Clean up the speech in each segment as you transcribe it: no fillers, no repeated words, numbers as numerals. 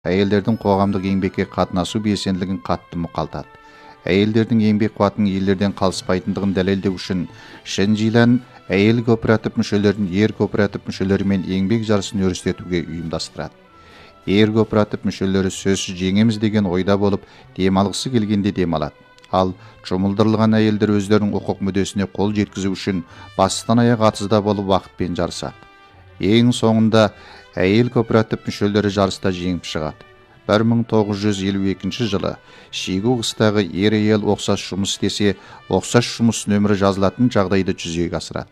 әйелдердің қоғамдық еңбекке қатынасу белсенділігін қатты мұқалтады. Әйелдердің еңбек қуатының ерлерден қалыспайтындығын дәлелдеу үшін Шенжилан әйел кооператив мүшелерін ер кооператив мүшелерімен еңбек жарысын өрістетуге ұйымдастырады. Ер кооператив мүшелері сөзсіз жеңеміз деген ойда болып, демалғысы келгенде демалады. Ал жұмылдырылған әйелдер өздерінің құқық мүддесіне қол жеткізу үшін бастан аяқ атызда болып уақытпен жарысады. Ең соңында әйел кооператив мүшелері жарыста жеңіп шығады. 1952 жылы Шигуғыстағы ер әйел ұқсас жұмыс істесе, ұқсас жұмыс нөмірі жазылатын жағдайды жүзеге асырады.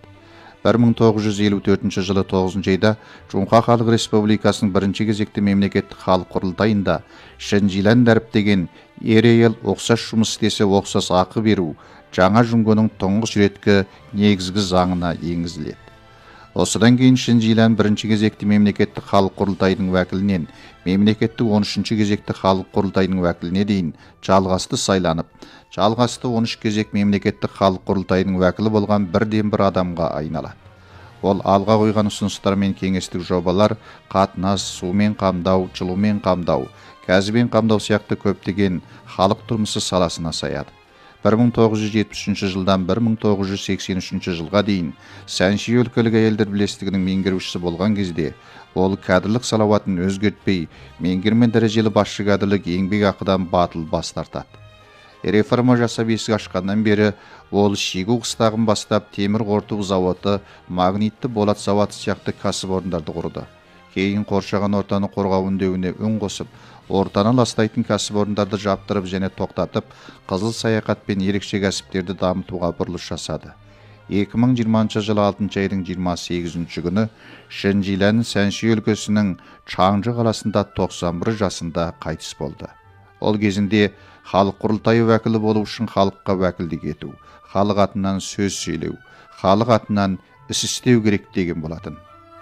1954 жылы 9 айда Жоңқа Халық Республикасының бірінші кезекті мемлекеттік халық құрылтайында Шенжилан дәріптеген ер әйел ұқсас жұмыс істесе ұқсас ақы беру жаңа жұңгоның тұңғыш реткі негізгі заңына енгізіледі. Осыдан кейін Шенжилан бірінші кезекті мемлекеттік халық құрылтайының уәкілінен мемлекеттік 13-ші кезекті халық құрылтайының уәкіліне дейін жалғасты сайланып, жалғасты 13 кезек мемлекеттік халық құрылтайының уәкілі болған бірден бір адамға айналады. Ол алға қойған ұсыныстар мен кеңестік жобалар қатынас, сумен қамдау, жылумен қамдау, газбен қамдау сияқты көптеген халық тұрмысы саласына саяды. 1973 жылдан 1983 жылға дейін Сәнши өлкелік әйелдер бірлестігінің меңгерушісі болған кезде, ол кадрлық салауатын өзгертпей, меңгермен дәрежелі басшы кадрлық еңбек ақыдан батыл бас тартады. Реформа жасап есік ашқаннан бері ол Шигуғыстағын бастап темір қорыту зауыты, магнитті болат зауыты сияқты кәсіпорындарды құрды. Кейін қоршаған ортаны қорғау үндеуіне үн қосып, ортаны ластайтын кәсіпорындарды жаптырып және тоқтатып, қызыл саяхат пен ерекше кәсіптерді дамытуға бұрылыс жасады. 2020 жылы 6 айдың 28 күні Шенжилан Сәнши өлкесінің Чаңжы қаласында 91 жасында қайтыс болды. Ол кезінде халық құрылтайы уәкілі болу үшін халыққа уәкілдік ету, халық атынан сөз сөйлеу, халық атынан іс істеу керек деген болатын.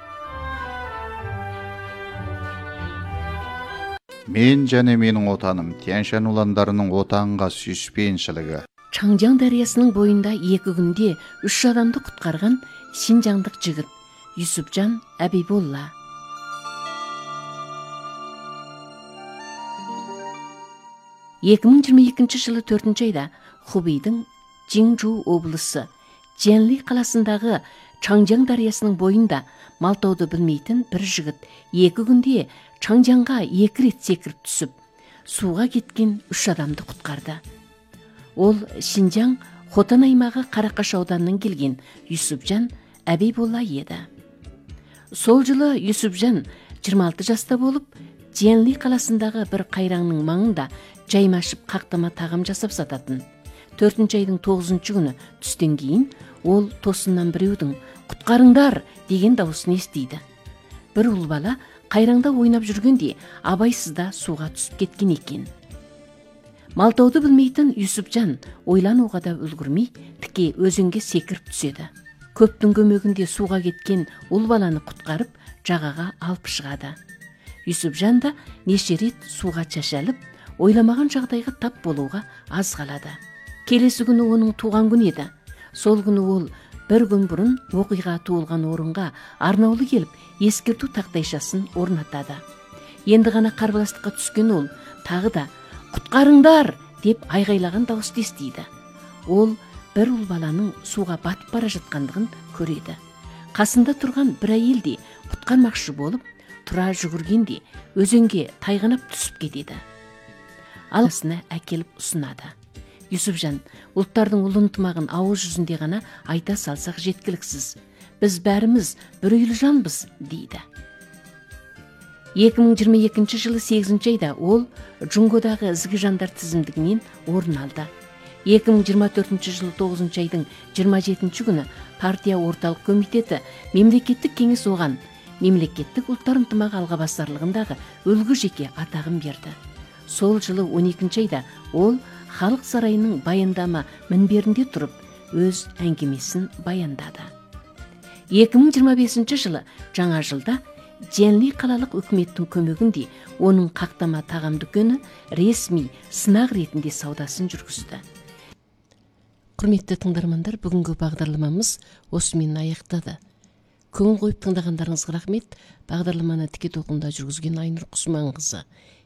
Мен және менің отаным Тянь-Шань уландарының отанға сүйіспеншілігі. Чаңжаң дариясының бойында 2 күнде 3 адамды құтқарған Шинжаңдық жігіт Юсупжан Әбиболла. жылы 4 айда Хубейдің Жиңжу облысы Дженли қаласындағы Чаңжаң дариясының бойында малтауды білмейтін бір жігіт 2 күнде Чаңжаңға 2 рет секіріп түсіп, суға кеткен 3 адамды құтқарды. Ол Шинжаң Хотан аймағы Қарақаш ауданынан келген Юсупжан Әбиболла еді. Сол жылы Юсупжан 26 жаста болып, Дженли қаласындағы бір қайраңның маңында жаймашып қақтама тағам жасап сататын. 4 айдың 9 күні түстен кейін ол тосыннан біреудің «Құтқарыңдар!» деген дауысын естиді. Бір ұл бала қайраңда ойнап жүргенде абайсызда суға түсіп кеткен екен. Малтауды білмейтін Юсупжан ойлануға да үлгірмей, тіке өзенге секіріп түседі. Көптің көмегінде суға кеткен ұл баланы құтқарып, жағаға алып шығады. Юсупжан да неше рет суға шашалып, ойламаған жағдайға тап болуға аз қалады. Келесі күні оның туған күні еді. Сол күні ол бір күн бұрын оқиға туылған орынға арнаулы келіп, ескерту тақтайшасын орнатады. Енді ғана қарбаластыққа түскен ол тағы да «Құтқарыңдар!» деп айғайлаған дауысты естиді. Ол бір ұл баланың суға батып бара жатқандығын көреді. Қасында тұрған бір әйел де құтқармақшы болып, тұра жүгіргенде өзенге тайғанап түсіп кетеді. Аласына әкеліп ұсынады. Юсупжан ұлттардың ұлы ынтымағын ауыз жүзінде ғана айта салсақ жеткіліксіз. Біз бәріміз бір үйлі жанбыз, дейді. 2022 жылы 8 айда ол Джунгодағы ізгі жандар тізімдігінен орын алды. 2024 жылы 9 айдың 27 күні партия орталық комитеті мемлекеттік кеңес оған мемлекеттік ұлттар ынтымағы алғабасарлығындағы үлгі жеке атағын берді. Сол жылы 12 айда ол халық сарайының баяндама мінберінде тұрып өз әңгімесін баяндады. 2025 жылы жаңа жылда Дженли қалалық үкіметтің көмегінде оның қақтама тағам дүкені ресми сынақ ретінде саудасын жүргізді. Құрметті тыңдармандар, бүгінгі бағдарламамыз осымен аяқтады. көңіл қойып тыңдағандарыңызға рахмет. Бағдарламаны тіке толқында жүргізген Айнұр Құсманқызы.